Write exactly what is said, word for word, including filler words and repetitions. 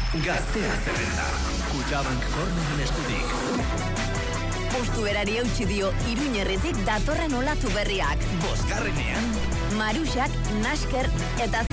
Gaztea zerrenda. Kutxabank Kornuren eskutik. Postu berari eutxi dio Iruñerritik datorren olatu berriak. Bosgarrenean. Maruxak, Nasker eta